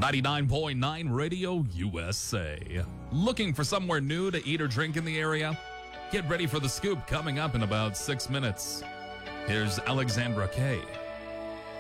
99.9 Radio USA. Looking for somewhere new to eat or drink in the area? Get ready for the scoop coming up in about 6 minutes. Here's Alexandra Kay.